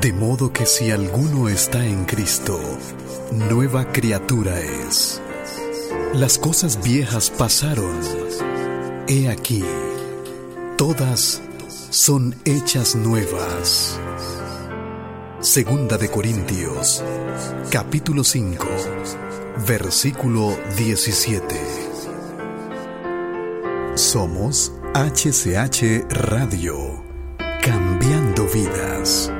De modo que si alguno está en Cristo, nueva criatura es. Las cosas viejas pasaron. He aquí, todas son hechas nuevas. Segunda de Corintios, capítulo 5, versículo 17. Somos HCH Radio, cambiando vidas.